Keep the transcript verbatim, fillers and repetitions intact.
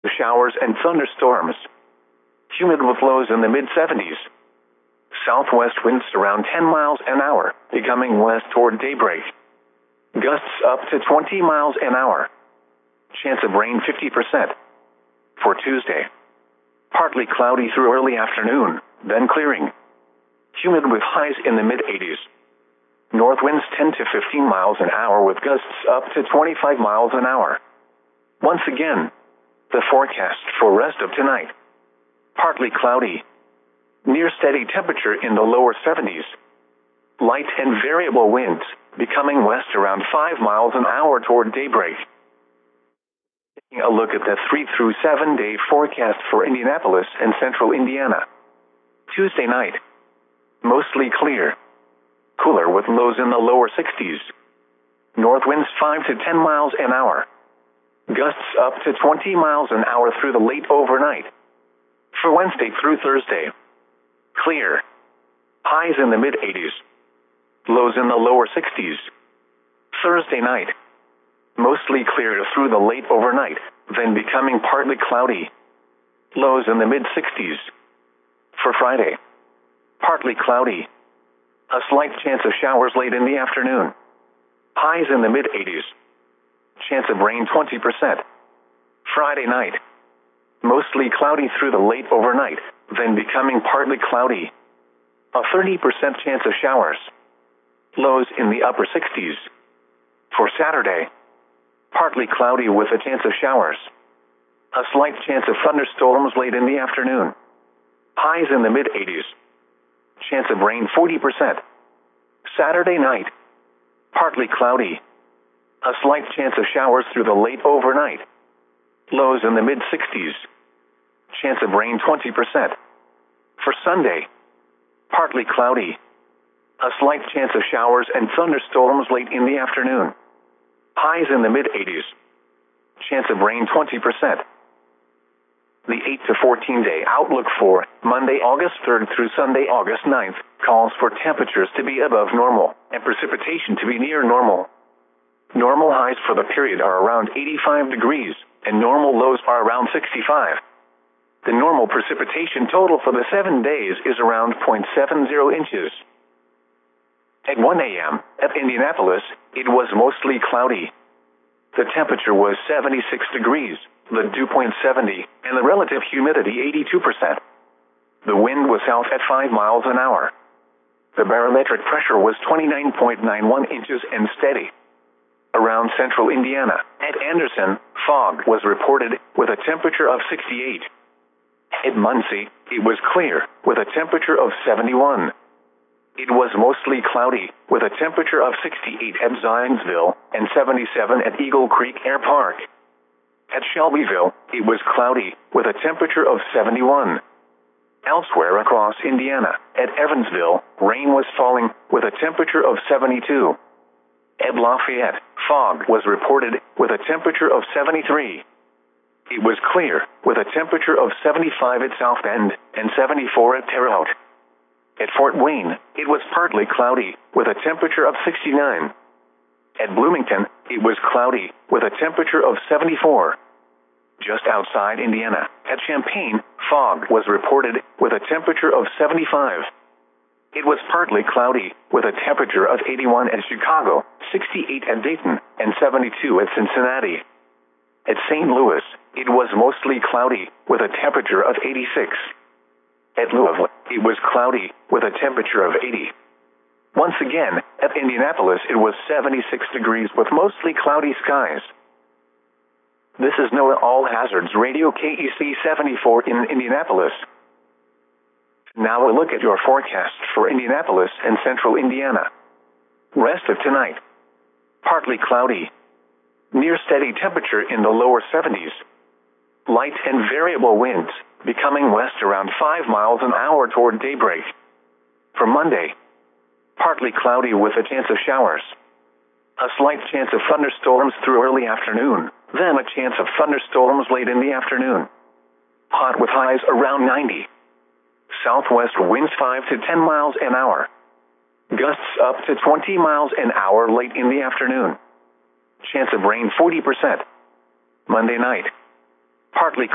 Showers and thunderstorms. Humid with lows in the mid seventies. Southwest winds around ten miles an hour, becoming west toward daybreak. Gusts up to twenty miles an hour. Chance of rain fifty percent. For Tuesday, partly cloudy through early afternoon, then clearing. Humid with highs in the mid eighties. North winds ten to fifteen miles an hour with gusts up to twenty-five miles an hour. Once again, the forecast for rest of tonight. Partly cloudy. Near steady temperature in the lower seventies. Light and variable winds, becoming west around five miles an hour toward daybreak. Taking a look at the three through seven day forecast for Indianapolis and central Indiana. Tuesday night. Mostly clear. Cooler with lows in the lower sixties. North winds five to ten miles an hour. Gusts up to twenty miles an hour through the late overnight. For Wednesday through Thursday. Clear. Highs in the mid eighties. Lows in the lower sixties. Thursday night. Mostly clear through the late overnight, then becoming partly cloudy. Lows in the mid sixties. For Friday. Partly cloudy. A slight chance of showers late in the afternoon. Highs in the mid eighties. Chance of rain twenty percent. Friday night. Mostly cloudy through the late overnight, then becoming partly cloudy. A thirty percent chance of showers. Lows in the upper sixties. For Saturday. Partly cloudy with a chance of showers. A slight chance of thunderstorms late in the afternoon. Highs in the mid eighties. Chance of rain forty percent. Saturday night. Partly cloudy. A slight chance of showers through the late overnight. Lows in the mid sixties. Chance of rain twenty percent. For Sunday. Partly cloudy. A slight chance of showers and thunderstorms late in the afternoon. Highs in the mid eighties. Chance of rain twenty percent. The eight to fourteen day outlook for Monday, August third through Sunday, August ninth, calls for temperatures to be above normal and precipitation to be near normal. Normal highs for the period are around eighty-five degrees, and normal lows are around sixty-five. The normal precipitation total for the seven days is around zero point seven zero inches. At one a m at Indianapolis, it was mostly cloudy. The temperature was seventy-six degrees, the dew point seventy, and the relative humidity eighty-two percent. The wind was south at five miles an hour. The barometric pressure was twenty-nine point nine one inches and steady. Around central Indiana, at Anderson, fog was reported with a temperature of sixty-eight. At Muncie, it was clear with a temperature of seventy-one. It was mostly cloudy with a temperature of sixty-eight at Zionsville and seventy-seven at Eagle Creek Air Park. At Shelbyville, it was cloudy with a temperature of seventy-one. Elsewhere across Indiana, at Evansville, rain was falling with a temperature of seventy-two. At Lafayette, fog was reported with a temperature of seventy-three. It was clear with a temperature of seventy-five at South Bend and seventy-four at Terre Haute. At Fort Wayne, it was partly cloudy with a temperature of sixty-nine. At Bloomington, it was cloudy with a temperature of seventy-four. Just outside Indiana, at Champaign, fog was reported with a temperature of seventy-five. It was partly cloudy with a temperature of eighty-one at Chicago, sixty-eight at Dayton, and seventy-two at Cincinnati. At Saint Louis, it was mostly cloudy with a temperature of eighty-six. At Louisville, it was cloudy with a temperature of eighty. Once again, at Indianapolis, it was seventy-six degrees with mostly cloudy skies. This is NOAA All Hazards Radio K E C seventy-four in Indianapolis. Now a look at your forecast for Indianapolis and central Indiana. Rest of tonight. Partly cloudy. Near steady temperature in the lower seventies. Light and variable winds, becoming west around five miles an hour toward daybreak. For Monday, partly cloudy with a chance of showers. A slight chance of thunderstorms through early afternoon, then a chance of thunderstorms late in the afternoon. Hot with highs around ninety. Southwest winds five to ten miles an hour. Gusts up to twenty miles an hour late in the afternoon. Chance of rain forty percent. Monday night. Partly